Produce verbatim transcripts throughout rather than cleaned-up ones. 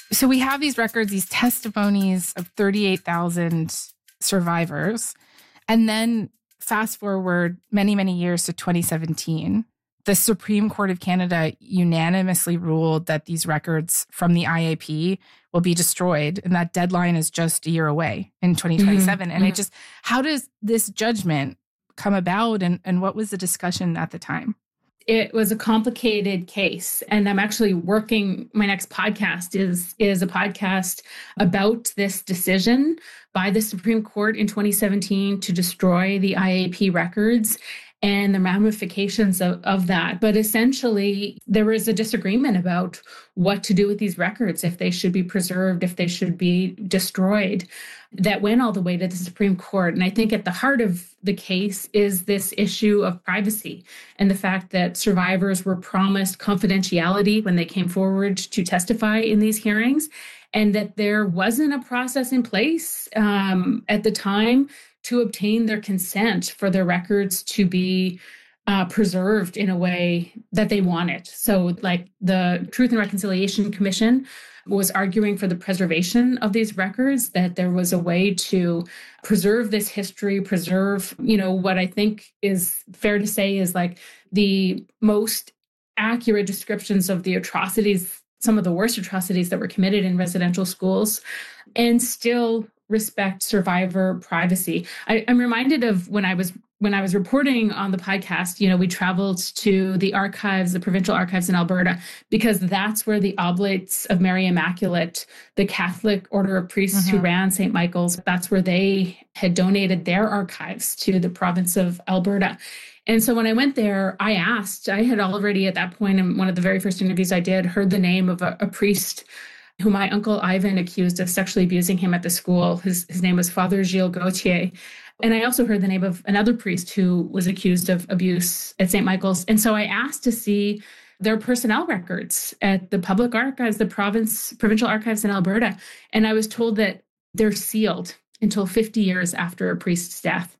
So we have these records, these testimonies of thirty-eight thousand survivors. And then fast forward many, many years to twenty seventeen, the Supreme Court of Canada unanimously ruled that these records from the I A P will be destroyed. And that deadline is just a year away in twenty twenty-seven. Mm-hmm. And it just, how does this judgment come about? And, and what was the discussion at the time? It was a complicated case. And I'm actually working, my next podcast is, is a podcast about this decision by the Supreme Court in twenty seventeen to destroy the I A P records and the ramifications of, of that. But essentially, there was a disagreement about what to do with these records, if they should be preserved, if they should be destroyed, that went all the way to the Supreme Court. And I think at the heart of the case is this issue of privacy and the fact that survivors were promised confidentiality when they came forward to testify in these hearings, and that there wasn't a process in place um, at the time to obtain their consent for their records to be uh, preserved in a way that they wanted. So like the Truth and Reconciliation Commission was arguing for the preservation of these records, that there was a way to preserve this history, preserve, you know, what I think is fair to say is like the most accurate descriptions of the atrocities, some of the worst atrocities that were committed in residential schools, and still respect survivor privacy. I, I'm reminded of when I was when I was reporting on the podcast, you know, we traveled to the archives, the provincial archives in Alberta, because that's where the Oblates of Mary Immaculate, the Catholic order of priests mm-hmm. who ran Saint Michael's, that's where they had donated their archives to the province of Alberta. And so when I went there, I asked, I had already at that point in one of the very first interviews I did, heard the name of a, a priest who my uncle Ivan accused of sexually abusing him at the school. His, his name was Father Gilles Gauthier. And I also heard the name of another priest who was accused of abuse at Saint Michael's. And so I asked to see their personnel records at the public archives, the province, provincial archives in Alberta. And I was told that they're sealed until fifty years after a priest's death.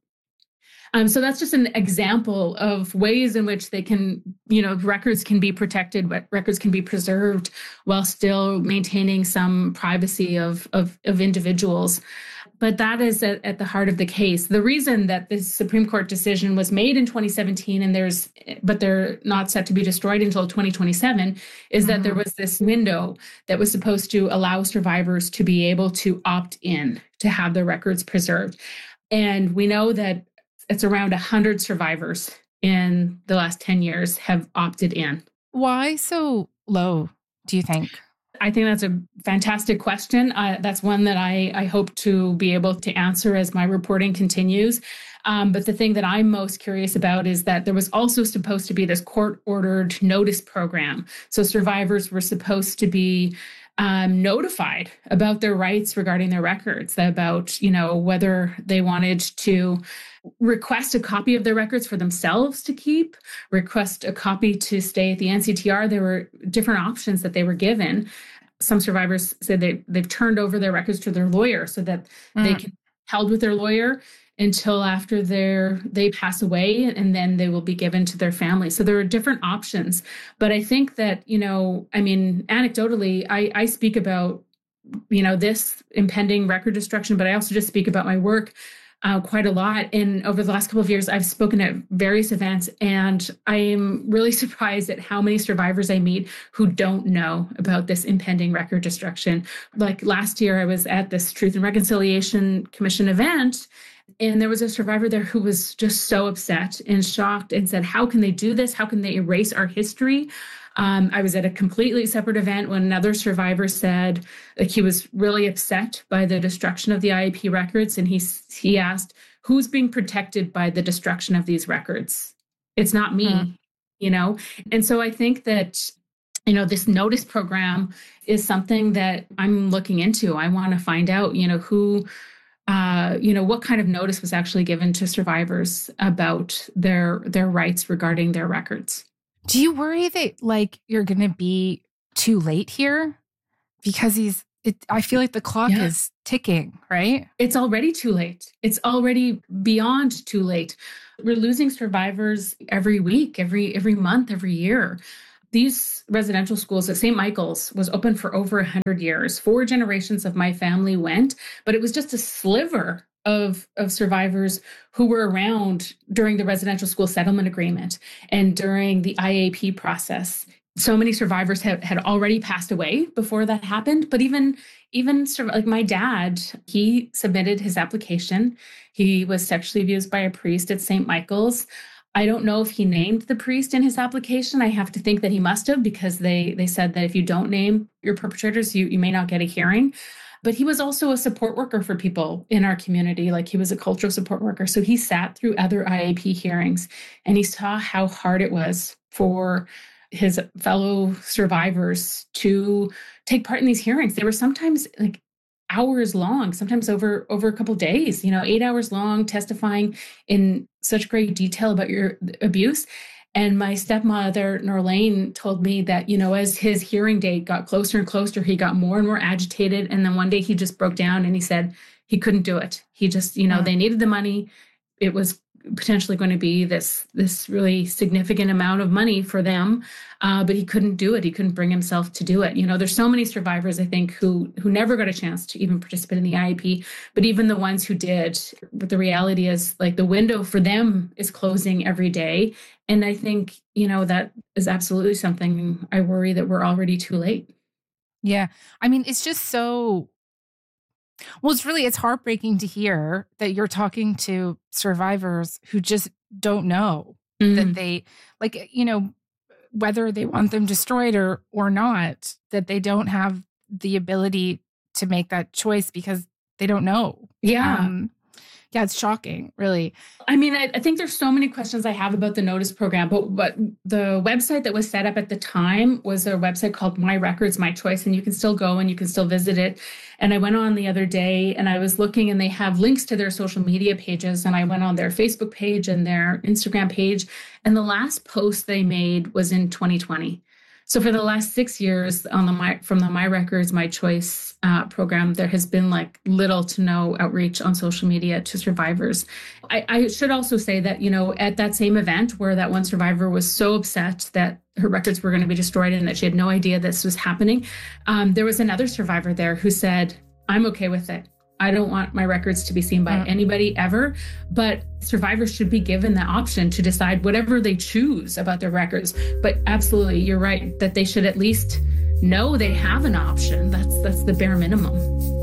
Um, so that's just an example of ways in which they can, you know, records can be protected, but records can be preserved while still maintaining some privacy of, of, of individuals. But that is at, at the heart of the case. The reason that this Supreme Court decision was made in twenty seventeen, and there's, but they're not set to be destroyed until twenty twenty-seven, is mm-hmm. that there was this window that was supposed to allow survivors to be able to opt in to have their records preserved. And we know that it's around one hundred survivors in the last ten years have opted in. Why so low, do you think? I think that's a fantastic question. Uh, that's one that I, I hope to be able to answer as my reporting continues. Um, but the thing that I'm most curious about is that there was also supposed to be this court-ordered notice program. So survivors were supposed to be Um, notified about their rights regarding their records, about, you know, whether they wanted to request a copy of their records for themselves to keep, request a copy to stay at the N C T R. There were different options that they were given. Some survivors said they, they've turned over their records to their lawyer so that mm. they can be held with their lawyer until after their they pass away, and then they will be given to their family. So there are different options. But I think that, you know, I mean, anecdotally, I, I speak about, you know, this impending record destruction, but I also just speak about my work uh, quite a lot. And over the last couple of years, I've spoken at various events, and I am really surprised at how many survivors I meet who don't know about this impending record destruction. Like last year, I was at this Truth and Reconciliation Commission event, and there was a survivor there who was just so upset and shocked and said, how can they do this? How can they erase our history? Um, I was at a completely separate event when another survivor said like he was really upset by the destruction of the I A P records. And he, he asked, who's being protected by the destruction of these records? It's not me, mm. you know? And so I think that, you know, this notice program is something that I'm looking into. I want to find out, you know, who... Uh, you know, what kind of notice was actually given to survivors about their their rights regarding their records. Do you worry that like you're going to be too late here? Because he's, it, I feel like the clock yeah. is ticking, right? It's already too late. It's already beyond too late. We're losing survivors every week, every every month, every year. these residential schools at Saint Michael's was open for over one hundred years. Four generations of my family went, but it was just a sliver of, of survivors who were around during the residential school settlement agreement and during the I A P process. So many survivors had, had already passed away before that happened. But even, even like my dad, he submitted his application. He was sexually abused by a priest at Saint Michael's. I don't know if he named the priest in his application. I have to think that he must have, because they they said that if you don't name your perpetrators, you, you may not get a hearing. But he was also a support worker for people in our community. Like, he was a cultural support worker. So he sat through other I A P hearings, and he saw how hard it was for his fellow survivors to take part in these hearings. They were sometimes like hours long, sometimes over, over a couple of days, you know, eight hours long, testifying in such great detail about your abuse. And my stepmother, Norlane, told me that, you know, as his hearing date got closer and closer, he got more and more agitated. And then one day he just broke down and he said he couldn't do it. He just, you know, yeah. They needed the money. It was potentially going to be this this really significant amount of money for them, uh, but he couldn't do it. He couldn't bring himself to do it. You know, there's so many survivors, I think, who who never got a chance to even participate in the I A P, but even the ones who did, but the reality is, like, the window for them is closing every day. And I think, you know, that is absolutely something I worry that we're already too late. Yeah. I mean, it's just so... Well, it's really, it's heartbreaking to hear that you're talking to survivors who just don't know mm. that they, like, you know, whether they want them destroyed or, or not, that they don't have the ability to make that choice because they don't know. Yeah. Um, yeah, it's shocking, really. I mean, I, I think there's so many questions I have about the Notice program, but, but the website that was set up at the time was a website called My Records, My Choice, and you can still go and you can still visit it. And I went on the other day and I was looking, and they have links to their social media pages. And I went on their Facebook page and their Instagram page. And the last post they made was in twenty twenty. So for the last six years on the my, from the My Records, My Choice uh, program, there has been like little to no outreach on social media to survivors. I, I should also say that, you know, at that same event where that one survivor was so upset that her records were going to be destroyed and that she had no idea this was happening, um, there was another survivor there who said, I'm okay with it. I don't want my records to be seen by mm. anybody ever, but survivors should be given the option to decide whatever they choose about their records. But absolutely, you're right, that they should at least know they have an option. That's that's the bare minimum.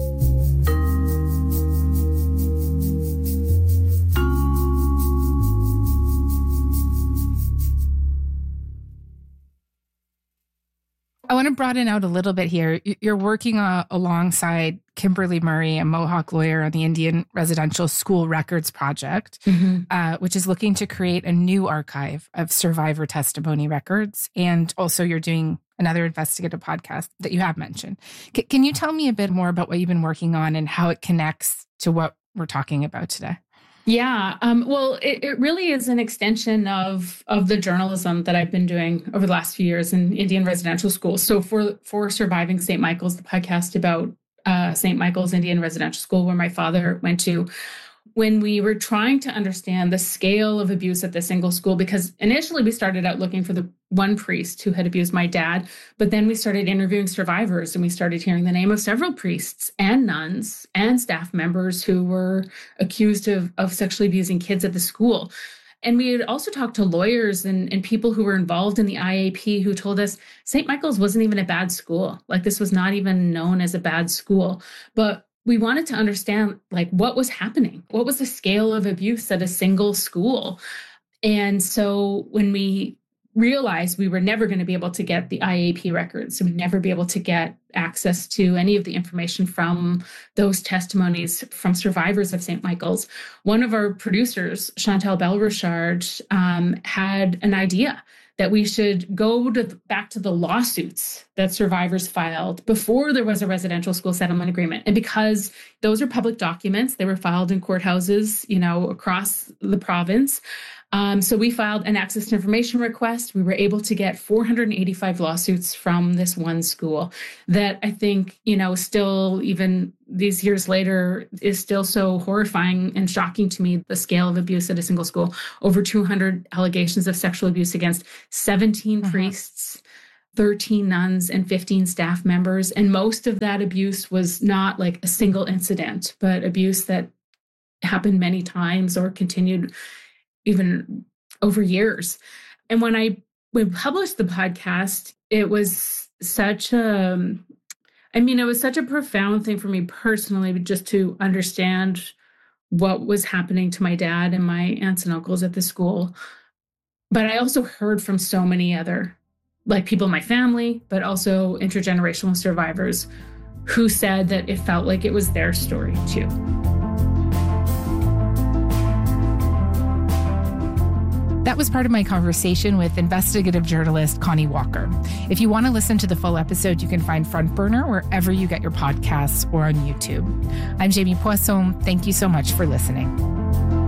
I want to broaden out a little bit here. You're working uh, alongside Kimberly Murray, a Mohawk lawyer, on the Indian Residential School Records Project, mm-hmm. uh, which is looking to create a new archive of survivor testimony records. And also you're doing another investigative podcast that you have mentioned. C- can you tell me a bit more about what you've been working on and how it connects to what we're talking about today? Yeah, um, well, it, it really is an extension of of the journalism that I've been doing over the last few years in Indian residential schools. So for for Surviving Saint Michael's, the podcast about uh, Saint Michael's Indian Residential School, where my father went to, when we were trying to understand the scale of abuse at the single school, because initially we started out looking for the one priest who had abused my dad, but then we started interviewing survivors and we started hearing the name of several priests and nuns and staff members who were accused of, of sexually abusing kids at the school. And we had also talked to lawyers and, and people who were involved in the I A P who told us Saint Michael's wasn't even a bad school. Like, this was not even known as a bad school. But we wanted to understand, like, what was happening? What was the scale of abuse at a single school? And so when we realized we were never going to be able to get the I A P records, we'd never be able to get access to any of the information from those testimonies from survivors of Saint Michael's, one of our producers, Chantal Bell-Richard, um, had an idea that we should go to back to the lawsuits that survivors filed before there was a residential school settlement agreement. And because those are public documents, they were filed in courthouses, you know, across the province. Um, so we filed an access to information request. We were able to get four hundred eighty-five lawsuits from this one school that I think, you know, still even these years later is still so horrifying and shocking to me, the scale of abuse at a single school. Over two hundred allegations of sexual abuse against seventeen uh-huh. priests, thirteen nuns and fifteen staff members. And most of that abuse was not like a single incident, but abuse that happened many times or continued even over years. And when I when we published the podcast, it was such a, I mean, it was such a profound thing for me personally, just to understand what was happening to my dad and my aunts and uncles at the school. But I also heard from so many other, like people in my family, but also intergenerational survivors who said that it felt like it was their story too. That was part of my conversation with investigative journalist Connie Walker. If you want to listen to the full episode, you can find Front Burner wherever you get your podcasts or on YouTube. I'm Jamie Poisson. Thank you so much for listening.